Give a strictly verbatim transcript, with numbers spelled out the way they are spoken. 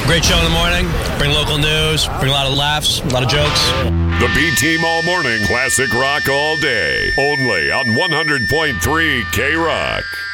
Great show in the morning. Bring local news. Bring a lot of laughs, a lot of jokes. The B-Team All Morning. Classic rock all day. Only on one hundred point three K-Rock.